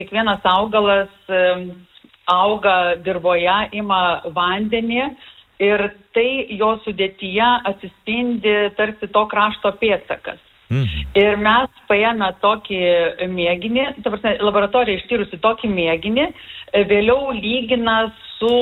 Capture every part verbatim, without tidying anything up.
kiekvienas augalas auga dirvoje, ima vandenį ir tai jo sudėtyje atsispindi tarsi to krašto pėdsakas. Mhm. Ir mes paėmę tokį mėginį, ta prasme, laboratorija ištyrusi tokį mėginį, vėliau lygina su,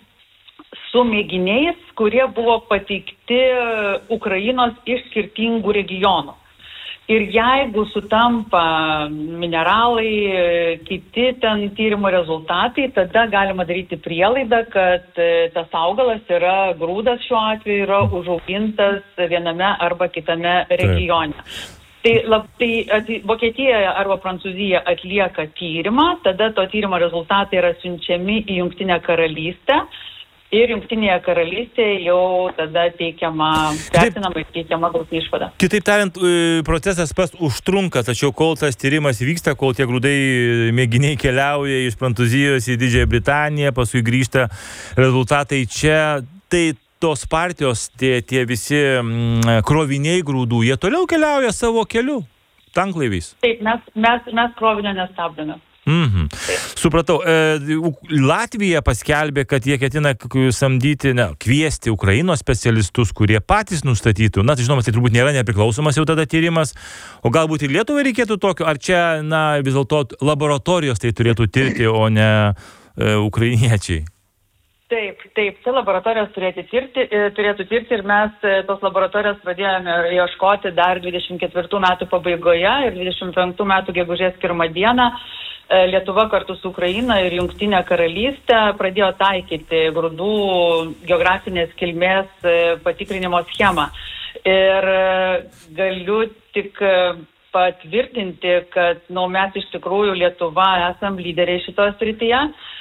su mėginiais, kurie buvo pateikti Ukrainos iš skirtingų regionų. Ir jeigu sutampa mineralai, kiti ten tyrimo rezultatai, tada galima daryti prielaidą, kad tas augalas yra, grūdas šiuo atveju yra užaugintas viename arba kitame regione. Tai, lab, tai Vokietija arba Prancūzija atlieka tyrimą, tada to tyrimo rezultatai yra siunčiami į Jungtinę karalystę. Ir Jungtinėje karalystėje jau tada teikiama, vertinama ir teikiama galutinė išvada. Kitaip tariant, procesas pats užtrunka, tačiau kol tas tyrimas vyksta, kol tie grūdai mėginiai keliauja iš Prancūzijos į Didžiąją Britaniją, paskui grįžta rezultatai čia, tai tos partijos, tie, tie visi mm, kroviniai grūdų, jie toliau keliauja savo keliu, tanklaiviais. Taip, mes, mes, mes krovinio nestabdome. Mhm. Supratau. E, Latvija paskelbė, kad jie ketina samdyti, ne, kviesti Ukrainos specialistus, kurie patys nustatytų. Na, tai žinoma, tai turbūt nėra nepriklausomas jau tada tyrimas. O galbūt ir Lietuvai reikėtų tokio, ar čia, na, vis dėlto laboratorijos tai turėtų tirti, o ne e, ukrainiečiai? Taip, taip, čia laboratorijos turėtų tirti, turėtų tirti ir mes tos laboratorijos pradėjome ieškoti dar dvidešimt ketvirtų metų pabaigoje ir dvidešimt penktų metų gegužės pirmą dieną. Lietuva kartu su Ukraina ir Jungtinė karalystė pradėjo taikyti grūdų geografinės kilmės patikrinimo schemą. Ir galiu tik patvirtinti, kad nu, mes iš tikrųjų Lietuva esam lyderiai šitoje srityje.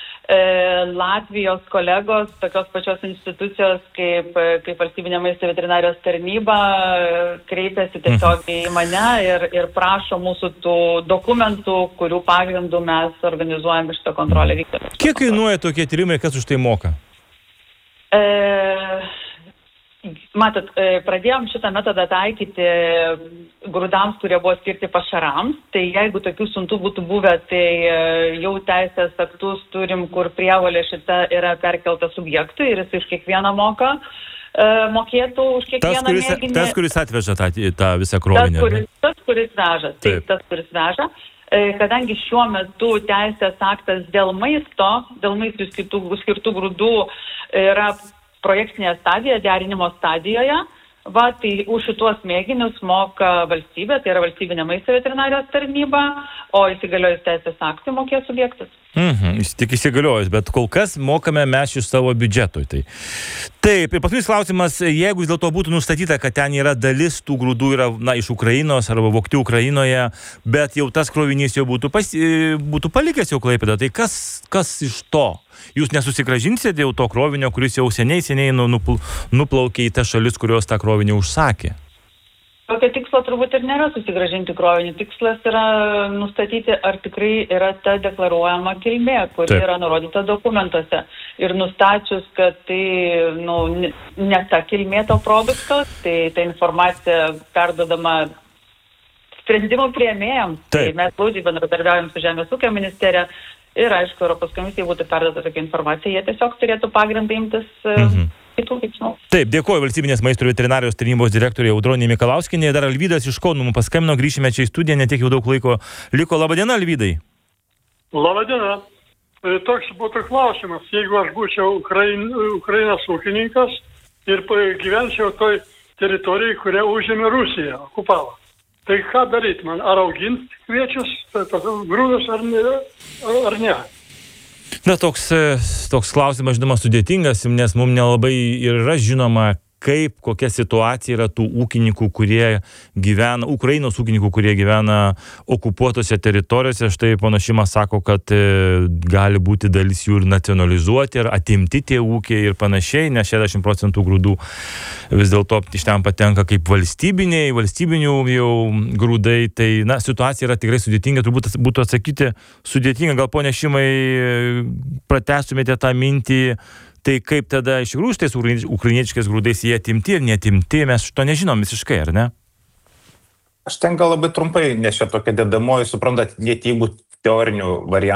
Latvijos kolegos, tokios pačios institucijos kaip, kaip valstybinė maisto veterinarijos tarnyba, kreipiasi tiesiog į mane ir, ir prašo mūsų tų dokumentų, kurių pagrindų mes organizuojame šitą kontrolę vykdome. Kiek kainuoja tokie tyrimai, kas už tai moka? E, matot, pradėjom šitą metodą taikyti grūdams, kurie buvo skirti pašarams. Tai jeigu tokių siuntų būtų buvę, tai jau teisės aktus turim, kur prievolė šita yra perkelta subjektui ir jis iš kiekvieno moka, mokėtų už kiekvieną tas, kuris, mėginį. Tas, kuris atveža tą, tą visą krovinį. Tas, kuris, tas, kuris veža. Taip, taip, tas, kuris veža. Kadangi šiuo metu teisės aktas dėl maisto, dėl maistui skirtų, skirtų grūdų yra projektinėje stadijoje, derinimo stadijoje, va, tai už šituos mėginius moka valstybė, tai yra valstybinė maisto veterinarijos tarnyba, o įsigaliojus teisės aktui mokės subjektas. Mhm, tik įsigaliojus, bet kol kas mokame mes iš savo biudžetui. Tai. Taip, ir paskutinis klausimas, jeigu vis dėlto būtų nustatyta, kad ten yra dalis tų grūdų yra, na, iš Ukrainos arba vogti Ukrainoje, bet jau tas krovinys jau būtų, pas, būtų palikęs jau Klaipėdą, tai kas, kas iš to? Jūs nesusigrąžinsite dėl to krovinio, kuris jau seniai, seniai nuplaukė į tas šalis, kurios tą krovinį užsakė? Tokio tikslo turbūt ir nėra susigrąžinti krovinį. Tikslas yra nustatyti, ar tikrai yra ta deklaruojama kilmė, kuri Taip. Yra nurodyta dokumentuose. Ir nustačius, kad tai nu, ne ta kilmė to produkto, tai ta informacija perdodama sprendimų priėmėjams. Tai mes glaudžiai bendradarbiaujam su Žemės ūkio ministerija. Ir, aišku, Europos komisijai būtų perduota tokia informacija, jie tiesiog turėtų pagrindą imtis mhm. kitų veiksmų. Taip, dėkuoju valstybinės maisto ir veterinarijos tarnybos direktorė Audronė Mikalauskienė. Dar Alvydas iš Kauno mums paskambino, grįšime čia į studiją, netiek jau daug laiko liko. Labadiena, Alvydai. Labadiena. Toks būtų klausimas, jeigu aš būčiau Ukrain, Ukrainos ūkininkas ir gyvenčiau toj teritorijai, kurią užėmė Rusija, okupavo. Tai ką daryti man? Ar auginti kviečius, grūdus ar ne? Ar ne? Na, toks, toks klausimas, žinoma, sudėtingas, nes mums nelabai yra žinoma, kaip, kokia situacija yra tų ūkininkų, kurie gyvena, Ukrainos ūkininkų, kurie gyvena okupuotose teritorijose. Štai ponas Šimas sako, kad e, gali būti dalis jų ir nacionalizuoti, ir atimti tie ūkiai ir panašiai, nes šešiasdešimt procentų grūdų vis dėlto iš ten patenka kaip valstybiniai, valstybinių jau grūdai. Tai, na, situacija yra tikrai sudėtinga, turbūt būtų atsakyti sudėtinga. Gal, pone Šimai, pratęstumėte tą mintį, tai kaip tada iš tikrųjų šitais ukrainiečiais grūdais jie atimti ir neatimti, mes šito nežinom visiškai, ar ne? Aš ten gal labai trumpai, nes čia tokia dedamoji, suprantat, net jeigu teorinių variantų